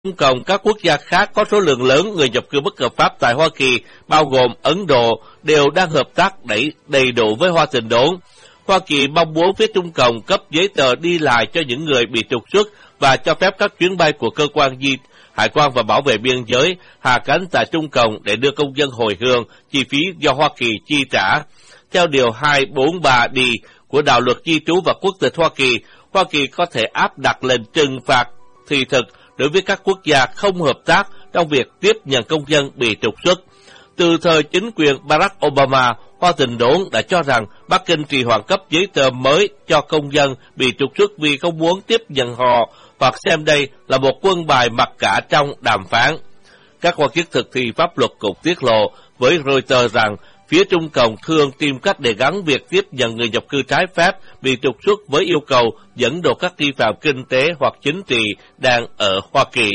Trung Cộng, các quốc gia khác có số lượng lớn người nhập cư bất hợp pháp tại Hoa Kỳ, bao gồm Ấn Độ, đều đang hợp tác đầy đủ với Washington đốn. Hoa Kỳ mong muốn phía Trung Cộng cấp giấy tờ đi lại cho những người bị trục xuất và cho phép các chuyến bay của cơ quan hải quan và bảo vệ biên giới hạ cánh tại Trung Cộng để đưa công dân hồi hương chi phí do Hoa Kỳ chi trả. Theo Điều 243D của Đạo luật Di trú và Quốc tịch Hoa Kỳ có thể áp đặt lệnh trừng phạt thị thực đối với các quốc gia không hợp tác trong việc tiếp nhận công dân bị trục xuất. Từ thời chính quyền Barack Obama, Washington đốn đã cho rằng Bắc Kinh trì hoãn cấp giấy tờ mới cho công dân bị trục xuất vì không muốn tiếp nhận họ hoặc xem đây là một quân bài mặc cả trong đàm phán. Các quan chức thực thi pháp luật cũng tiết lộ với Reuters rằng phía Trung Cộng thường tìm cách để gắn việc tiếp nhận người nhập cư trái phép bị trục xuất với yêu cầu dẫn độ các nghi phạm kinh tế hoặc chính trị đang ở Hoa Kỳ.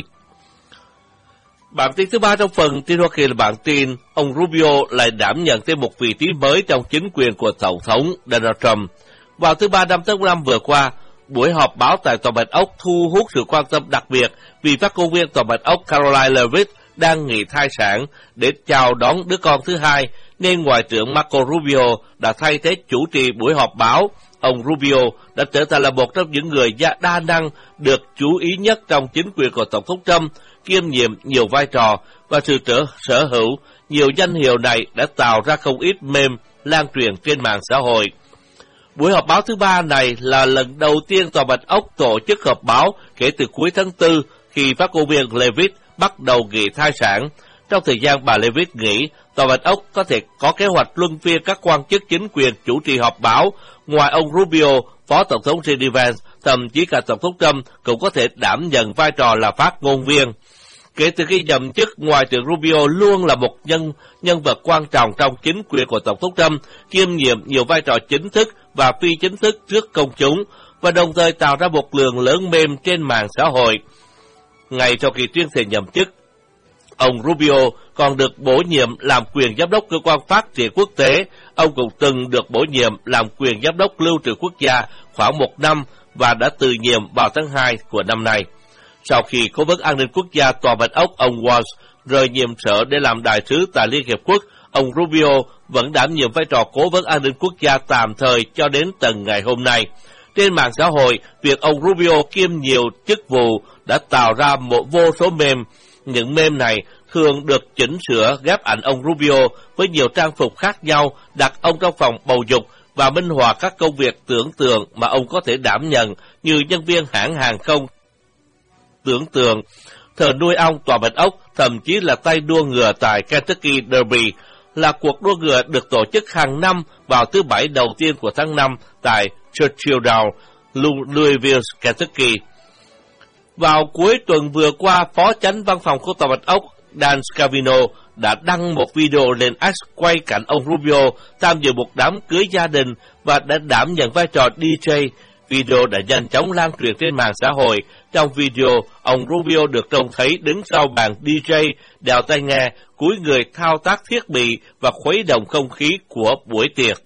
Bản tin thứ ba trong phần tin Hoa Kỳ là bản tin ông Rubio lại đảm nhận thêm một vị trí mới trong chính quyền của Tổng thống Donald Trump. Vào thứ Ba 5 tháng 5 vừa qua, buổi họp báo tại Tòa Bạch Ốc thu hút sự quan tâm đặc biệt vì phát ngôn viên Tòa Bạch Ốc Caroline Leavitt đang nghỉ thai sản để chào đón đứa con thứ hai, nên Ngoại trưởng Marco Rubio đã thay thế chủ trì buổi họp báo. Ông Rubio đã trở thành là một trong những người đa năng được chú ý nhất trong chính quyền của Tổng thống Trump, kiêm nhiệm nhiều vai trò và sự sở hữu nhiều danh hiệu này đã tạo ra không ít meme lan truyền trên mạng xã hội. Buổi họp báo thứ ba này là lần đầu tiên Tòa Bạch Ốc tổ chức họp báo kể từ cuối tháng 4 khi phát ngôn viên Leavitt bắt đầu nghỉ thai sản. Trong thời gian bà Leavitt nghỉ, Tòa Bạch Ốc có thể có kế hoạch luân phiên các quan chức chính quyền chủ trì họp báo. Ngoài ông Rubio, Phó Tổng thống JD Vance, thậm chí cả Tổng thống Trump cũng có thể đảm nhận vai trò là phát ngôn viên. Kể từ khi nhậm chức, Ngoại trưởng Rubio luôn là một nhân vật quan trọng trong chính quyền của Tổng thống Trump, kiêm nhiệm nhiều vai trò chính thức và phi chính thức trước công chúng, và đồng thời tạo ra một lượng lớn meme trên mạng xã hội. Ngay sau khi tuyên thệ nhậm chức, ông Rubio còn được bổ nhiệm làm quyền giám đốc cơ quan phát triển quốc tế. Ông cũng từng được bổ nhiệm làm quyền giám đốc lưu trữ quốc gia khoảng 1 năm và đã từ nhiệm vào tháng 2 của năm nay. Sau khi Cố vấn An ninh Quốc gia Tòa Bạch Ốc ông Walsh rời nhiệm sở để làm đại sứ tại Liên Hiệp Quốc, ông Rubio vẫn đảm nhiệm vai trò Cố vấn An ninh Quốc gia tạm thời cho đến tận ngày hôm nay. Trên mạng xã hội, việc ông Rubio kiêm nhiều chức vụ đã tạo ra một vô số meme. Những meme này thường được chỉnh sửa ghép ảnh ông Rubio với nhiều trang phục khác nhau, đặt ông trong phòng bầu dục và minh họa các công việc tưởng tượng mà ông có thể đảm nhận như nhân viên hãng hàng không tưởng tượng, thợ nuôi ong Tòa Bạch Ốc, thậm chí là tay đua ngựa tại Kentucky Derby, là cuộc đua ngựa được tổ chức hàng năm vào thứ Bảy đầu tiên của tháng 5 tại Churchill Downs, Louisville, Kentucky. Vào cuối tuần vừa qua, Phó Chánh Văn phòng của Tòa Bạch Ốc Dan Scavino đã đăng một video lên X quay cảnh ông Rubio tham dự một đám cưới gia đình và đã đảm nhận vai trò DJ. Video đã nhanh chóng lan truyền trên mạng xã hội. Trong video, ông Rubio được trông thấy đứng sau bàn DJ, đeo tai nghe, cúi người thao tác thiết bị và khuấy động không khí của buổi tiệc.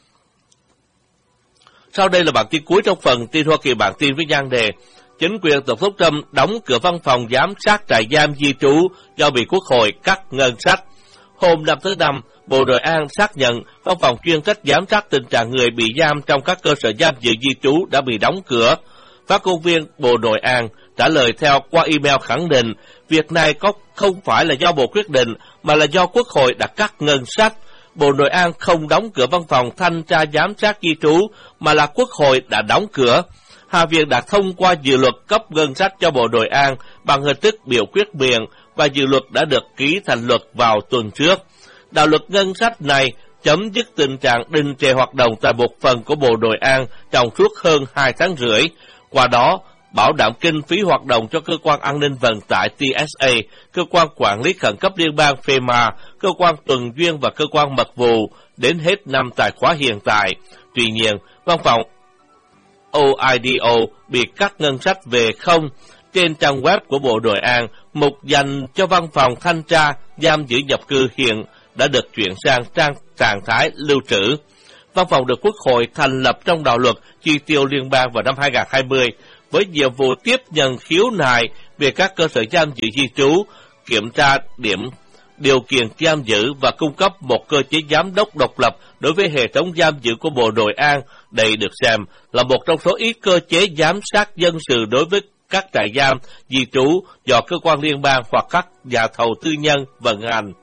Sau đây là bản tin cuối trong phần tin Hoa Kỳ, bản tin với nhan đề: Chính quyền Tổng thống Trump đóng cửa văn phòng giám sát trại giam di trú do bị Quốc hội cắt ngân sách. Hôm 5 tháng 5, Bộ Nội an xác nhận văn phòng chuyên trách giám sát tình trạng người bị giam trong các cơ sở giam giữ di trú đã bị đóng cửa. Phát ngôn viên Bộ Nội an trả lời theo qua email khẳng định việc này không phải là do Bộ quyết định mà là do Quốc hội đã cắt ngân sách. Bộ Nội an không đóng cửa văn phòng thanh tra giám sát di trú mà là Quốc hội đã đóng cửa. Hạ viện đã thông qua dự luật cấp ngân sách cho Bộ Nội an bằng hình thức biểu quyết miệng và dự luật đã được ký thành luật vào tuần trước. Đạo luật ngân sách này chấm dứt tình trạng đình trệ hoạt động tại một phần của Bộ Nội an trong suốt hơn 2 tháng rưỡi. Qua đó, bảo đảm kinh phí hoạt động cho Cơ quan An ninh Vận tải TSA, Cơ quan Quản lý Khẩn cấp Liên bang FEMA, Cơ quan Tuần duyên và Cơ quan Mật vụ đến hết năm tài khóa hiện tại. Tuy nhiên, văn phòng OIDO bị cắt ngân sách về không. Trên trang web của Bộ Nội an, mục dành cho văn phòng thanh tra giam giữ nhập cư hiện đã được chuyển sang trạng thái lưu trữ. Văn phòng được Quốc hội thành lập trong đạo luật chi tiêu liên bang vào năm 2020 với nhiệm vụ tiếp nhận khiếu nại về các cơ sở giam giữ di trú, kiểm tra điều kiện giam giữ và cung cấp một cơ chế giám đốc độc lập đối với hệ thống giam giữ của Bộ Nội an. Đây được xem là một trong số ít cơ chế giám sát dân sự đối với các trại giam di trú do cơ quan liên bang hoặc các nhà thầu tư nhân vận hành.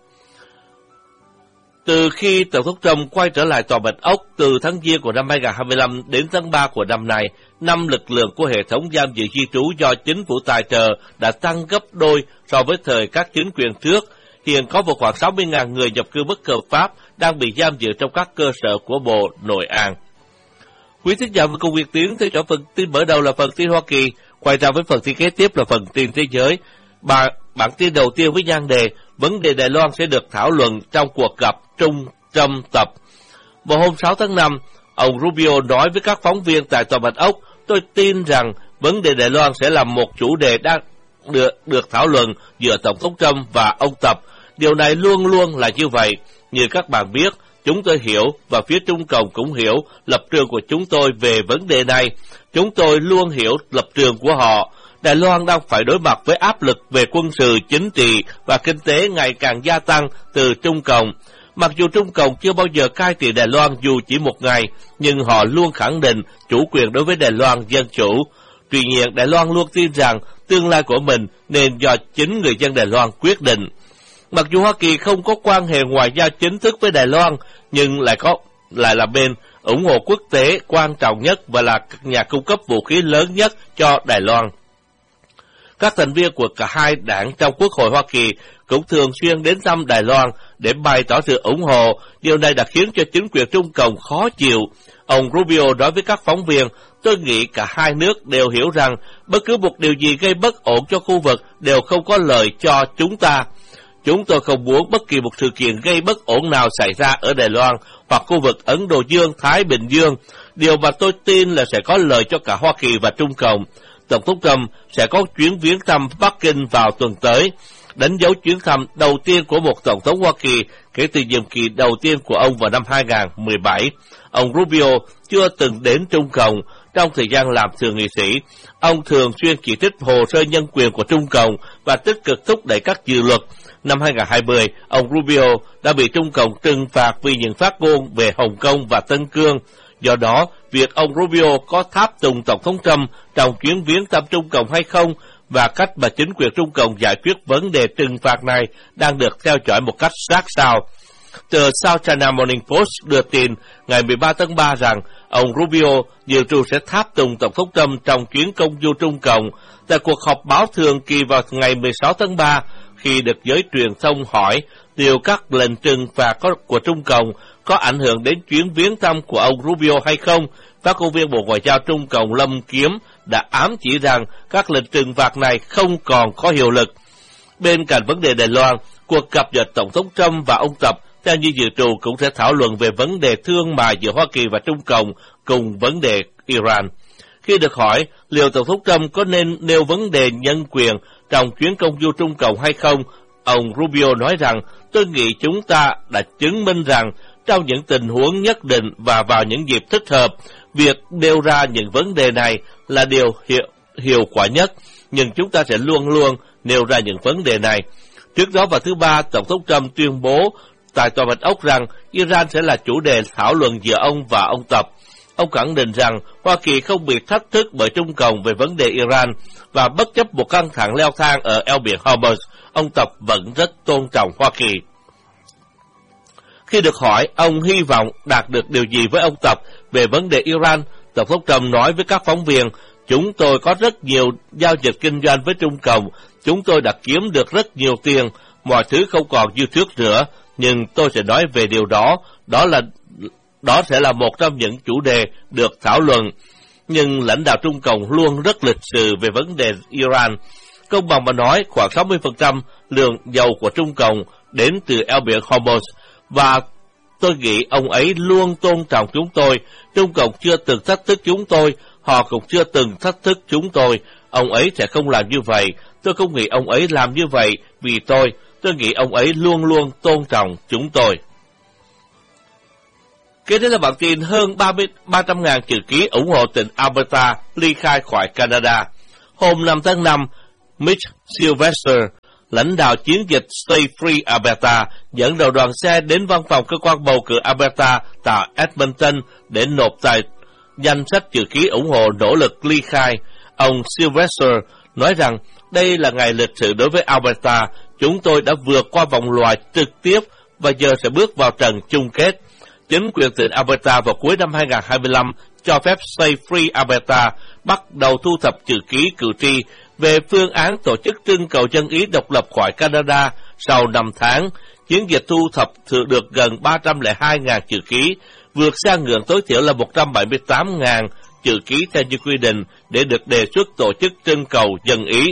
Từ khi Tổng thống Trump quay trở lại Tòa Bạch Ốc từ tháng Giêng của năm 2025 đến tháng 3 của năm nay, 5 lực lượng của hệ thống giam giữ di trú do chính phủ tài trợ đã tăng gấp đôi so với thời các chính quyền trước. Hiện có vào khoảng 60.000 người nhập cư bất hợp pháp đang bị giam giữ trong các cơ sở của Bộ Nội an. Quý thính giả cùng Việt Tiến theo dõi phần tin mở đầu là phần tin Hoa Kỳ, quay ra với phần tin kế tiếp là phần tin thế giới. Bản tin đầu tiên với nhan đề vấn đề Đài Loan sẽ được thảo luận trong cuộc gặp Trung Trump tập. Vào hôm 6 tháng 5, ông Rubio nói với các phóng viên tại Tòa Bạch Ốc, tôi tin rằng vấn đề Đài Loan sẽ là một chủ đề đang được thảo luận giữa Tổng thống Trump và ông Tập. Điều này luôn luôn là như vậy. Như các bạn biết, chúng tôi hiểu và phía Trung Cộng cũng hiểu lập trường của chúng tôi về vấn đề này. Chúng tôi luôn hiểu lập trường của họ. Đài Loan đang phải đối mặt với áp lực về quân sự, chính trị và kinh tế ngày càng gia tăng từ Trung Cộng. Mặc dù Trung Cộng chưa bao giờ cai trị Đài Loan dù chỉ một ngày, nhưng họ luôn khẳng định chủ quyền đối với Đài Loan dân chủ. Tuy nhiên, Đài Loan luôn tin rằng tương lai của mình nên do chính người dân Đài Loan quyết định. Mặc dù Hoa Kỳ không có quan hệ ngoại giao chính thức với Đài Loan, nhưng lại là bên ủng hộ quốc tế quan trọng nhất và là nhà cung cấp vũ khí lớn nhất cho Đài Loan. Các thành viên của cả hai đảng trong Quốc hội Hoa Kỳ cũng thường xuyên đến thăm Đài Loan để bày tỏ sự ủng hộ. Điều này đã khiến cho chính quyền Trung Cộng khó chịu. Ông Rubio nói với các phóng viên, tôi nghĩ cả hai nước đều hiểu rằng bất cứ một điều gì gây bất ổn cho khu vực đều không có lợi cho chúng ta. Chúng tôi không muốn bất kỳ một sự kiện gây bất ổn nào xảy ra ở Đài Loan hoặc khu vực Ấn Độ Dương, Thái Bình Dương. Điều mà tôi tin là sẽ có lợi cho cả Hoa Kỳ và Trung Cộng. Tổng thống Trump sẽ có chuyến viếng thăm Bắc Kinh vào tuần tới, đánh dấu chuyến thăm đầu tiên của một Tổng thống Hoa Kỳ kể từ nhiệm kỳ đầu tiên của ông vào năm 2017. Ông Rubio chưa từng đến Trung Cộng. Trong thời gian làm thượng nghị sĩ, ông thường xuyên chỉ trích hồ sơ nhân quyền của Trung Cộng và tích cực thúc đẩy các dự luật. Năm 2020, ông Rubio đã bị Trung Cộng trừng phạt vì những phát ngôn về Hồng Kông và Tân Cương. Do đó, việc ông Rubio có tháp tùng Tổng thống Trump trong chuyến viếng thăm Trung Cộng hay không và cách mà chính quyền Trung Cộng giải quyết vấn đề trừng phạt này đang được theo dõi một cách sát sao. Tờ South China Morning Post đưa tin ngày 13 tháng 3 rằng ông Rubio dự trù sẽ tháp tùng Tổng thống Trump trong chuyến công du Trung Cộng. Tại cuộc họp báo thường kỳ vào ngày 16 tháng 3, khi được giới truyền thông hỏi liệu các lệnh trừng phạt của Trung Cộng có ảnh hưởng đến chuyến viếng thăm của ông Rubio hay không, phát ngôn viên Bộ Ngoại giao Trung Cộng Lâm Kiếm đã ám chỉ rằng các lệnh trừng phạt này không còn có hiệu lực. Bên cạnh vấn đề Đài Loan, cuộc gặp giữa Tổng thống Trump và ông Tập theo như dự trù cũng sẽ thảo luận về vấn đề thương mại giữa Hoa Kỳ và Trung Cộng cùng vấn đề Iran. Khi được hỏi liệu Tổng thống Trump có nên nêu vấn đề nhân quyền trong chuyến công du Trung Cộng hay không, ông Rubio nói rằng tôi nghĩ chúng ta đã chứng minh rằng trong những tình huống nhất định và vào những dịp thích hợp, việc nêu ra những vấn đề này là điều hiệu quả nhất, nhưng chúng ta sẽ luôn luôn nêu ra những vấn đề này. Trước đó vào thứ Ba, Tổng thống Trump tuyên bố tại Tòa Bạch Ốc rằng Iran sẽ là chủ đề thảo luận giữa ông và ông Tập. Ông khẳng định rằng Hoa Kỳ không bị thách thức bởi Trung Cộng về vấn đề Iran và bất chấp một căng thẳng leo thang ở eo biển Hormuz, ông Tập vẫn rất tôn trọng Hoa Kỳ. Khi được hỏi ông hy vọng đạt được điều gì với ông Tập về vấn đề Iran, Tổng thống Trump nói với các phóng viên, chúng tôi có rất nhiều giao dịch kinh doanh với Trung Cộng, chúng tôi đã kiếm được rất nhiều tiền, mọi thứ không còn như trước nữa, nhưng tôi sẽ nói về điều đó, đó sẽ là một trong những chủ đề được thảo luận. Nhưng lãnh đạo Trung Cộng luôn rất lịch sự về vấn đề Iran. Công bằng mà nói, khoảng 60% lượng dầu của Trung Cộng đến từ eo biển Hormuz, và tôi nghĩ ông ấy luôn tôn trọng chúng tôi. Trung Cộng chưa từng thách thức chúng tôi, họ cũng chưa từng thách thức chúng tôi. Ông ấy sẽ không làm như vậy. Tôi không nghĩ ông ấy làm như vậy vì tôi nghĩ ông ấy luôn luôn tôn trọng chúng tôi. Kế đến là bản tin hơn 300.000 chữ ký ủng hộ tỉnh Alberta ly khai khỏi Canada. Hôm 5 tháng 5, Mitch Sylvester, lãnh đạo chiến dịch Stay Free Alberta, dẫn đầu đoàn xe đến văn phòng cơ quan bầu cử Alberta tại Edmonton để nộp tài danh sách chữ ký ủng hộ nỗ lực ly khai. Ông Sylvester nói rằng đây là ngày lịch sử đối với Alberta. Chúng tôi đã vượt qua vòng loại trực tiếp và giờ sẽ bước vào trận chung kết. Chính quyền tỉnh Alberta vào cuối năm 2025 cho phép Stay Free Alberta bắt đầu thu thập chữ ký cử tri về phương án tổ chức trưng cầu dân ý độc lập khỏi Canada. Sau 5 tháng, chiến dịch thu thập được gần 302.000 chữ ký, vượt xa ngưỡng tối thiểu là 178.000 chữ ký theo như quy định để được đề xuất tổ chức trưng cầu dân ý.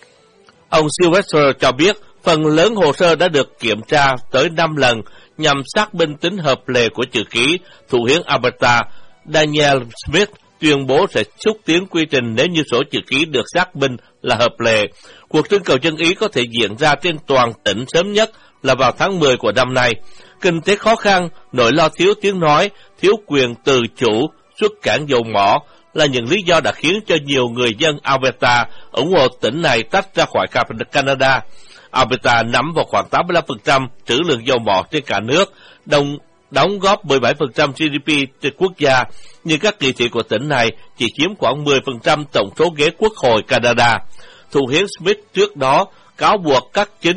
Ông Sylvester cho biết phần lớn hồ sơ đã được kiểm tra tới 5 lần nhằm xác minh tính hợp lệ của chữ ký. Thủ hiến Alberta Daniel Smith tuyên bố sẽ xúc tiến quy trình nếu như số chữ ký được xác minh là hợp lệ. Cuộc trưng cầu dân ý có thể diễn ra trên toàn tỉnh sớm nhất là vào tháng 10 của năm nay. Kinh tế khó khăn, nỗi lo thiếu tiếng nói, thiếu quyền tự chủ, xuất cảng dầu mỏ là những lý do đã khiến cho nhiều người dân Alberta ủng hộ tỉnh này tách ra khỏi Canada. Alberta nắm vào khoảng 85% trữ lượng dầu mỏ trên cả nước, đóng góp 17% GDP trên quốc gia, nhưng các nghị sĩ của tỉnh này chỉ chiếm khoảng 10% tổng số ghế quốc hội Canada. Thủ hiến Smith trước đó cáo buộc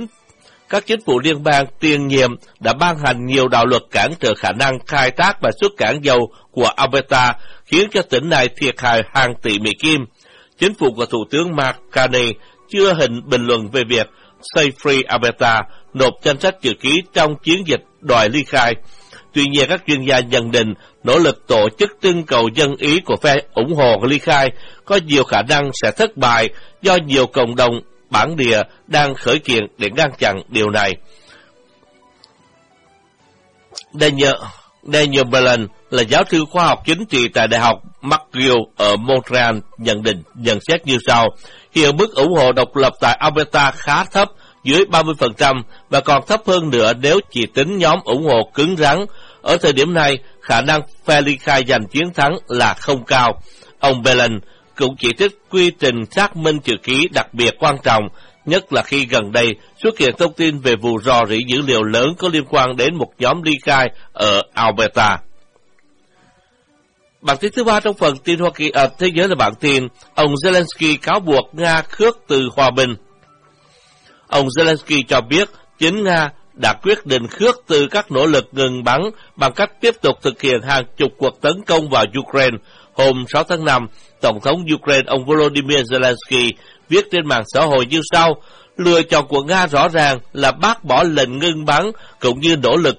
các chính phủ liên bang tiền nhiệm đã ban hành nhiều đạo luật cản trở khả năng khai thác và xuất cảng dầu của Alberta, khiến cho tỉnh này thiệt hại hàng tỷ Mỹ Kim. Chính phủ của Thủ tướng Mark Carney chưa bình luận về việc Stay Free Alberta nộp danh sách chữ ký trong chiến dịch đòi ly khai. Tuy nhiên, các chuyên gia nhận định nỗ lực tổ chức trưng cầu dân ý của phe ủng hộ ly khai có nhiều khả năng sẽ thất bại do nhiều cộng đồng bản địa đang khởi kiện để ngăn chặn điều này. Daniel Bellin là giáo sư khoa học chính trị tại Đại học McGill ở Montreal nhận xét như sau: hiện mức ủng hộ độc lập tại Alberta khá thấp, dưới 30%, và còn thấp hơn nữa nếu chỉ tính nhóm ủng hộ cứng rắn. Ở thời điểm này, khả năng phe ly khai giành chiến thắng là không cao. Ông Bellin cũng chỉ trích quy trình xác minh chữ ký đặc biệt quan trọng, nhất là khi gần đây xuất hiện thông tin về vụ rò rỉ dữ liệu lớn có liên quan đến một nhóm ly khai ở Alberta. Bản tin thứ ba trong phần tin Hoa Kỳ thế giới là bản tin ông Zelensky cáo buộc Nga khước từ hòa bình. Ông Zelensky cho biết chính Nga đã quyết định khước từ các nỗ lực ngừng bắn bằng cách tiếp tục thực hiện hàng chục cuộc tấn công vào Ukraine. Hôm 6 tháng 5, Tổng thống Ukraine ông Volodymyr Zelensky viết trên mạng xã hội như sau: lựa chọn của Nga rõ ràng là bác bỏ lệnh ngừng bắn cũng như nỗ lực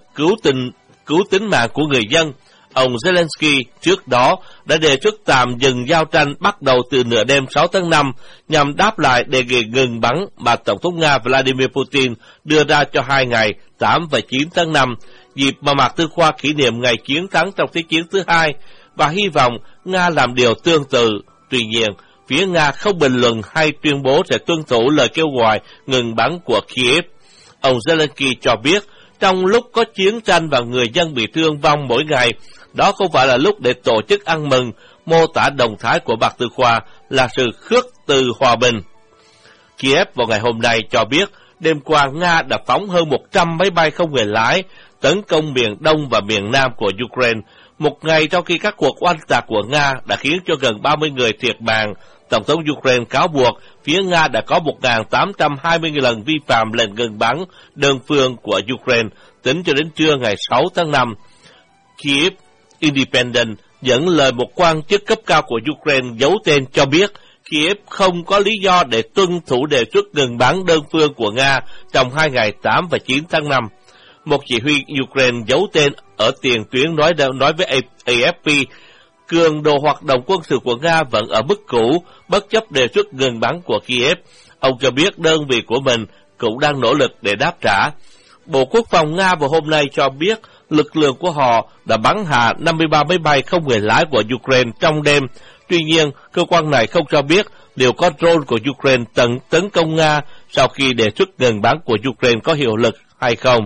cứu tính mạng của người dân. Ông Zelensky trước đó đã đề xuất tạm dừng giao tranh bắt đầu từ nửa đêm 6 tháng 5 nhằm đáp lại đề nghị ngừng bắn mà Tổng thống Nga Vladimir Putin đưa ra cho 2 ngày 8 và 9 tháng 5, dịp mà Mạc Tư Khoa kỷ niệm ngày chiến thắng trong Thế chiến thứ hai, và hy vọng Nga làm điều tương tự. Tuy nhiên, phía Nga không bình luận hay tuyên bố sẽ tuân thủ lời kêu gọi ngừng bắn của Kiev. Ông Zelensky cho biết, trong lúc có chiến tranh và người dân bị thương vong mỗi ngày, đó không phải là lúc để tổ chức ăn mừng. Mô tả động thái của Mạc Tư Khoa là sự khước từ hòa bình. Kiev vào ngày hôm nay cho biết, đêm qua Nga đã phóng hơn 100 máy bay không người lái tấn công miền đông và miền nam của Ukraine, một ngày trong khi các cuộc oanh tạc của Nga đã khiến cho gần 30 người thiệt mạng. Tổng thống Ukraine cáo buộc phía Nga đã có 1.820 lần vi phạm lệnh ngừng bắn đơn phương của Ukraine tính cho đến trưa ngày 6 tháng 5. Kyiv Independent dẫn lời một quan chức cấp cao của Ukraine giấu tên cho biết Kiev không có lý do để tuân thủ đề xuất ngừng bắn đơn phương của Nga trong 2 ngày 8 và 9 tháng 5. Một chỉ huy Ukraine giấu tên ở tiền tuyến nói với AFP, cường độ hoạt động quân sự của Nga vẫn ở mức cũ, bất chấp đề xuất ngừng bắn của Kiev. Ông cho biết đơn vị của mình cũng đang nỗ lực để đáp trả. Bộ Quốc phòng Nga vào hôm nay cho biết lực lượng của họ đã bắn hạ 53 máy bay không người lái của Ukraine trong đêm. Tuy nhiên, cơ quan này không cho biết liệu có drone của Ukraine tấn công Nga sau khi đề xuất ngừng bắn của Ukraine có hiệu lực hay không.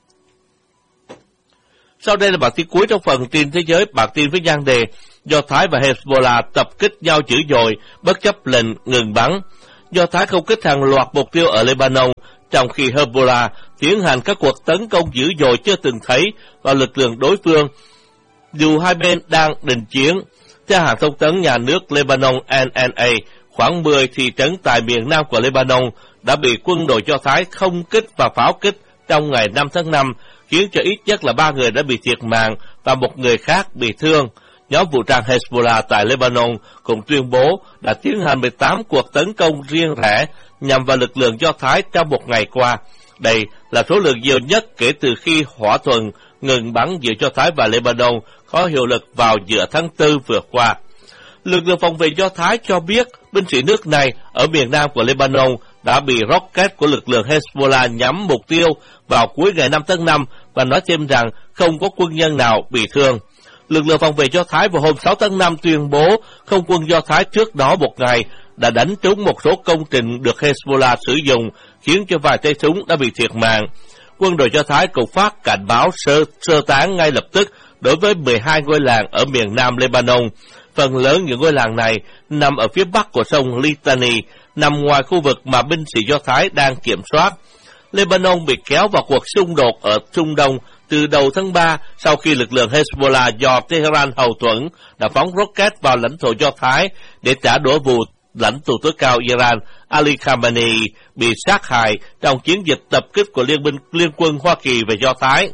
Sau đây là bản tin cuối trong phần tin thế giới, bản tin với nhan đề Do Thái và Hezbollah tập kích nhau dữ dội bất chấp lệnh ngừng bắn. Do Thái không kích hàng loạt mục tiêu ở Lebanon, trong khi Hezbollah tiến hành các cuộc tấn công dữ dội chưa từng thấy vào lực lượng đối phương, dù hai bên đang đình chiến. Theo hãng thông tấn nhà nước Lebanon NNA, khoảng 10 thị trấn tại miền nam của Lebanon đã bị quân đội Do Thái không kích và pháo kích trong ngày 5 tháng 5, khiến cho ít nhất là 3 người đã bị thiệt mạng và một người khác bị thương. Nhóm vũ trang Hezbollah tại Lebanon cũng tuyên bố đã tiến hành 18 cuộc tấn công riêng rẽ nhằm vào lực lượng Do Thái trong một ngày qua. Đây là số lượng nhiều nhất kể từ khi thỏa thuận ngừng bắn giữa Do Thái và Lebanon có hiệu lực vào giữa tháng 4 vừa qua. Lực lượng phòng vệ Do Thái cho biết binh sĩ nước này ở miền nam của Lebanon đã bị rocket của lực lượng Hezbollah nhắm mục tiêu vào cuối ngày 5 tháng 5 và nói thêm rằng không có quân nhân nào bị thương. Lực lượng phòng vệ Do Thái vào hôm 6 tháng 5 tuyên bố không quân Do Thái trước đó một ngày đã đánh trúng một số công trình được Hezbollah sử dụng, khiến cho vài tay súng đã bị thiệt mạng. Quân đội Do Thái cũng phát cảnh báo sơ tán ngay lập tức đối với 12 ngôi làng ở miền nam Lebanon. Phần lớn những ngôi làng này nằm ở phía bắc của sông Litani, nằm ngoài khu vực mà binh sĩ Do Thái đang kiểm soát. Lebanon bị kéo vào cuộc xung đột ở Trung Đông từ đầu tháng 3 sau khi lực lượng Hezbollah do Tehran hậu thuẫn đã phóng rocket vào lãnh thổ Do Thái để trả đũa vụ lãnh tụ tối cao Iran Ali Khamenei bị sát hại trong chiến dịch tập kích của Liên quân Hoa Kỳ về Do Thái.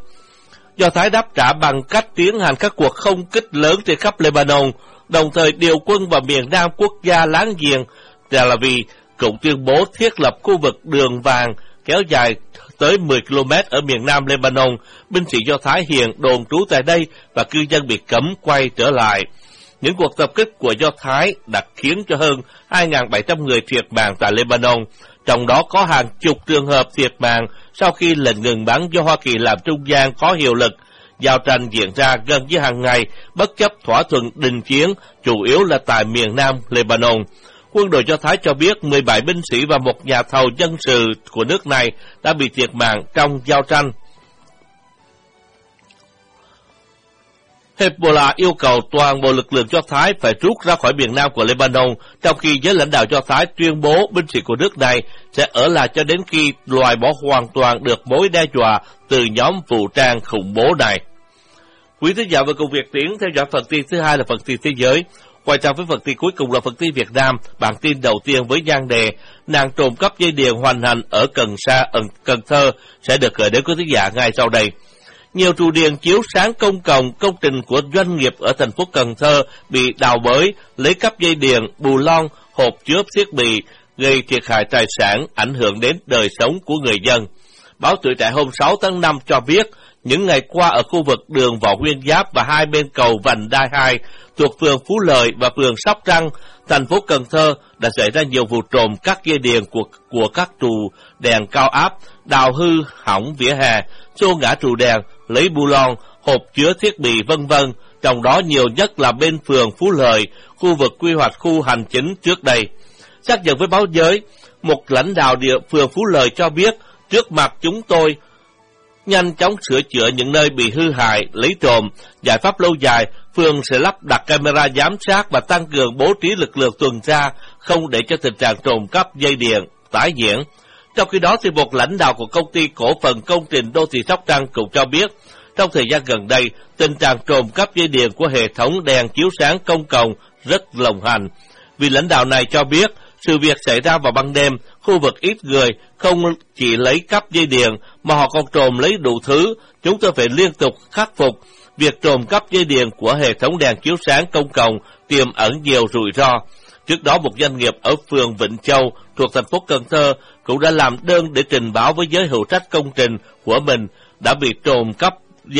Do Thái đáp trả bằng cách tiến hành các cuộc không kích lớn trên khắp Lebanon, đồng thời điều quân vào miền nam quốc gia láng giềng. Tel Aviv cũng tuyên bố thiết lập khu vực đường vàng kéo dài tới 10 km ở miền nam Lebanon. Binh sĩ Do Thái hiện đồn trú tại đây và cư dân bị cấm quay trở lại. Những cuộc tập kích của Do Thái đã khiến cho hơn 2.700 người thiệt mạng tại Lebanon, trong đó có hàng chục trường hợp thiệt mạng sau khi lệnh ngừng bắn do Hoa Kỳ làm trung gian có hiệu lực. Giao tranh diễn ra gần như hàng ngày, bất chấp thỏa thuận đình chiến, chủ yếu là tại miền nam Lebanon. Quân đội Do Thái cho biết 17 binh sĩ và một nhà thầu dân sự của nước này đã bị thiệt mạng trong giao tranh. Hezbollah yêu cầu toàn bộ lực lượng Do Thái phải rút ra khỏi miền nam của Lebanon, trong khi giới lãnh đạo Do Thái tuyên bố binh sĩ của nước này sẽ ở lại cho đến khi loại bỏ hoàn toàn được mối đe dọa từ nhóm vũ trang khủng bố này. Quý thính giả và cùng Việt Tiến theo dõi phần tin thứ hai là phần tin thế giới. Quay sang với phần tin cuối cùng là phần tin Việt Nam. Bản tin đầu tiên với nhan đề nạn trộm cắp dây điện hoành hành ở Cần Thơ sẽ được gửi đến quý thính giả ngay sau đây. Nhiều trụ điện chiếu sáng công cộng, công trình của doanh nghiệp ở thành phố Cần Thơ bị đào bới, lấy cắp dây điện, bù lon, hộp chứa thiết bị, gây thiệt hại tài sản, ảnh hưởng đến đời sống của người dân. Báo Tuổi Trẻ hôm 6 tháng 5 cho biết, những ngày qua ở khu vực đường Võ Nguyên Giáp và hai bên cầu Vành Đai 2 thuộc phường Phú Lợi và phường Sóc Trăng, thành phố Cần Thơ đã xảy ra nhiều vụ trộm các dây điện của các trụ đèn cao áp, đào hư hỏng vỉa hè, xô ngã trụ đèn, lấy bu lon, hộp chứa thiết bị v.v. Trong đó nhiều nhất là bên phường Phú Lợi, khu vực quy hoạch khu hành chính trước đây. Xác nhận với báo giới, một lãnh đạo địa phường Phú Lợi cho biết, trước mặt chúng tôi nhanh chóng sửa chữa những nơi bị hư hại, lấy trộm. Giải pháp lâu dài, phường sẽ lắp đặt camera giám sát và tăng cường bố trí lực lượng tuần tra, không để cho tình trạng trộm cắp dây điện tái diễn. Trong khi đó, thì một lãnh đạo của công ty cổ phần công trình đô thị Sóc Trăng cũng cho biết, trong thời gian gần đây, tình trạng trộm cắp dây điện của hệ thống đèn chiếu sáng công cộng rất lộng hành. Vị lãnh đạo này cho biết, sự việc xảy ra vào ban đêm, khu vực ít người, không chỉ lấy cắp dây điện mà họ còn trộm lấy đủ thứ. Chúng tôi phải liên tục khắc phục. Việc trộm cắp dây điện của hệ thống đèn chiếu sáng công cộng tiềm ẩn nhiều rủi ro. Trước đó, một doanh nghiệp ở phường Vĩnh Châu thuộc thành phố Cần Thơ cũng đã làm đơn để trình báo với giới hữu trách công trình của mình đã bị trộm cắp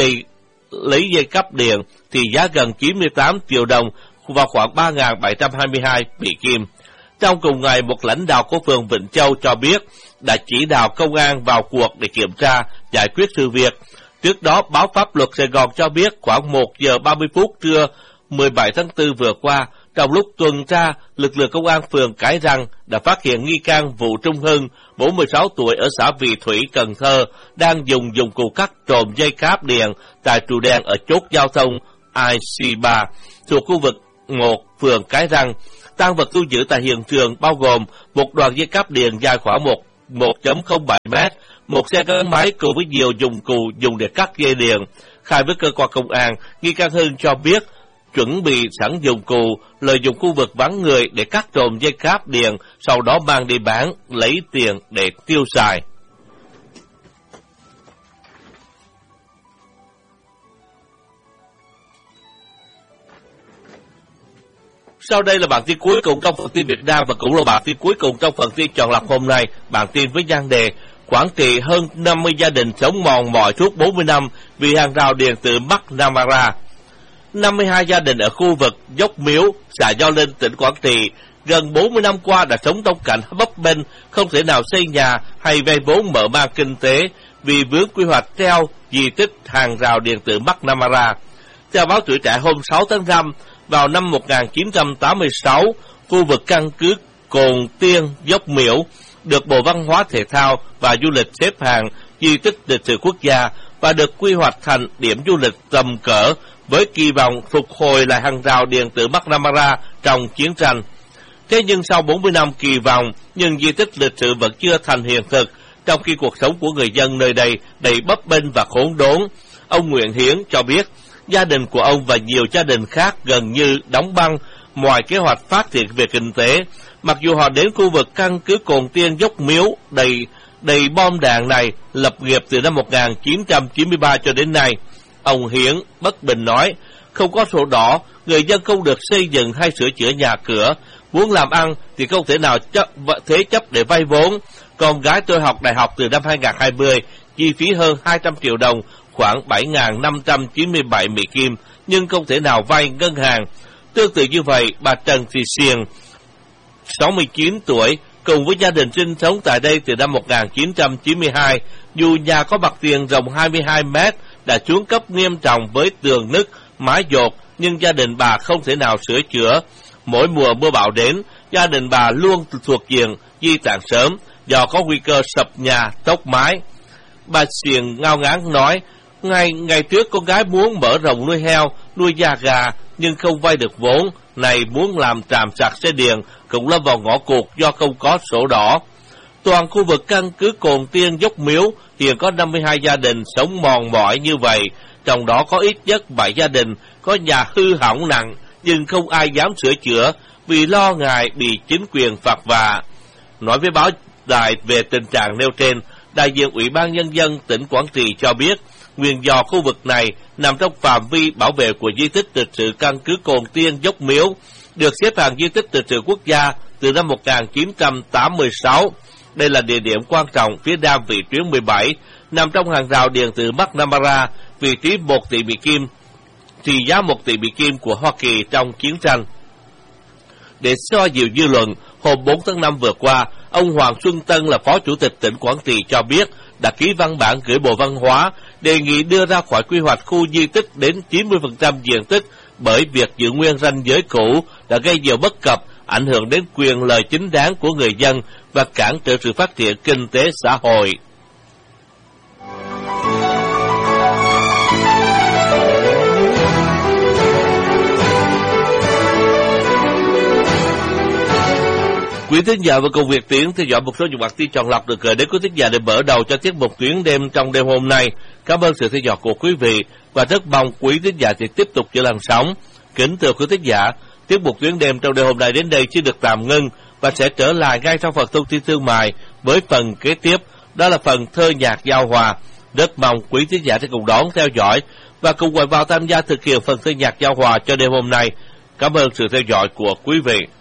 lấy dây cắp điện thì giá gần 98 triệu đồng và khoảng 3.722 bị kim. Trong cùng ngày, một lãnh đạo của phường Vĩnh Châu cho biết đã chỉ đạo công an vào cuộc để kiểm tra, giải quyết sự việc. Trước đó, báo Pháp luật Sài Gòn cho biết khoảng 1 giờ 30 phút trưa 17 tháng 4 vừa qua, trong lúc tuần tra, lực lượng công an phường Cái Răng đã phát hiện nghi can Vũ Trung Hưng, 46 tuổi ở xã Vị Thủy, Cần Thơ, đang dùng dụng cụ cắt trộm dây cáp điện tại trụ đèn ở chốt giao thông IC3 thuộc khu vực 1 phường Cái Răng. Tang vật thu giữ tại hiện trường bao gồm một đoạn dây cáp điện dài khoảng 1.07 mét, một xe gắn máy cùng với nhiều dụng cụ dùng để cắt dây điện. Khai với cơ quan công an, nghi can Hưng cho biết chuẩn bị sẵn dụng cụ, lợi dụng khu vực vắng người để cắt trộm dây cáp điện, sau đó mang đi bán, lấy tiền để tiêu xài. Sau đây là bản tin cuối cùng trong phần tin Việt Nam và cũng là bản tin cuối cùng trong phần tin chọn lọc hôm nay. Bản tin với nhan đề Quảng Trị hơn 50 gia đình sống mòn mỏi suốt 40 năm vì hàng rào điện từ McNamara. 52 gia đình ở khu vực Dốc Miếu, xã Gio Linh, tỉnh Quảng Trị gần 40 năm qua đã sống trong cảnh bấp bênh, không thể nào xây nhà hay vay vốn mở mang kinh tế vì vướng quy hoạch treo di tích hàng rào điện tử McNamara. Theo báo Tuổi Trẻ hôm 6 tháng 5, vào năm 1986, khu vực căn cứ Cồn Tiên Dốc Miễu được Bộ Văn hóa Thể thao và Du lịch xếp hạng di tích lịch sử quốc gia và được quy hoạch thành điểm du lịch tầm cỡ với kỳ vọng phục hồi lại hàng rào điện tử McNamara trong chiến tranh. Thế nhưng sau 40 năm kỳ vọng, nhưng di tích lịch sử vẫn chưa thành hiện thực, trong khi cuộc sống của người dân nơi đây đầy bấp bênh và khốn đốn. Ông Nguyễn Hiến cho biết, gia đình của ông và nhiều gia đình khác gần như đóng băng mọi kế hoạch phát triển về kinh tế. Mặc dù họ đến khu vực căn cứ Cồn Tiên Dốc Miếu đầy bom đạn này lập nghiệp từ năm 1993 cho đến nay. Ông Hiến bất bình nói, không có sổ đỏ, người dân không được xây dựng hay sửa chữa nhà cửa. Muốn làm ăn thì không thể nào thế chấp để vay vốn. Con gái tôi học đại học từ năm 2020, chi phí hơn 200 triệu đồng, khoảng 7.597 Mỹ Kim, nhưng không thể nào vay ngân hàng. Tương tự như vậy, bà Trần Thị Xiềng, 69 tuổi, cùng với gia đình sinh sống tại đây từ năm 1992, dù nhà có mặt tiền rộng 22 mét, đã xuống cấp nghiêm trọng với tường nứt, mái dột, nhưng gia đình bà không thể nào sửa chữa. Mỗi mùa mưa bão đến, gia đình bà luôn thuộc diện di tản sớm, do có nguy cơ sập nhà, tốc mái. Bà Xiềng ngao ngán nói, ngày trước con gái muốn mở rộng nuôi heo, nuôi da gà, nhưng không vay được vốn, này muốn làm trạm sạc xe điện, cũng lâm vào ngõ cụt do không có sổ đỏ. Toàn khu vực căn cứ Cồn Tiên Dốc Miếu hiện có 52 gia đình sống mòn mỏi như vậy, trong đó có ít nhất 7 gia đình có nhà hư hỏng nặng, nhưng không ai dám sửa chữa vì lo ngại bị chính quyền phạt vạ. Nói với báo đài về tình trạng nêu trên, đại diện Ủy ban Nhân dân tỉnh Quảng Trị cho biết, nguyên do khu vực này nằm trong phạm vi bảo vệ của di tích lịch sử căn cứ Cồn Tiên Dốc Miếu, được xếp hạng di tích lịch sử quốc gia từ năm 1986. Đây là địa điểm quan trọng phía nam vị tuyến 17, nằm trong hàng rào điện tử McNamara, vị trí 1 tỷ Mỹ Kim, trị giá 1 tỷ Mỹ Kim của Hoa Kỳ trong chiến tranh. Để xoa dịu dư luận, hôm 4 tháng 5 vừa qua, ông Hoàng Xuân Tân là Phó Chủ tịch tỉnh Quảng Trị cho biết đã ký văn bản gửi Bộ Văn hóa đề nghị đưa ra khỏi quy hoạch khu di tích đến 90% diện tích, bởi việc giữ nguyên ranh giới cũ đã gây nhiều bất cập, ảnh hưởng đến quyền lợi chính đáng của người dân và cản trở sự phát triển kinh tế xã hội. Quý thính giả và cùng Việt Tiến theo dõi một số những bản tin chọn lọc được gửi đến quý thính giả để mở đầu cho tiết mục Tuyến đêm trong đêm hôm nay. Cảm ơn sự theo dõi của quý vị và rất mong quý thính giả sẽ tiếp tục giữ làn sóng. Kính thưa quý thính giả, tiết mục Tuyến đêm trong đêm hôm nay đến đây chỉ được tạm ngưng và sẽ trở lại ngay trong phần thông tin thương mại với phần kế tiếp, đó là phần thơ nhạc giao hòa. Rất mong quý thính giả sẽ cùng đón theo dõi và cùng vào tham gia thực hiện phần thơ nhạc giao hòa cho đêm hôm nay. Cảm ơn sự theo dõi của quý vị.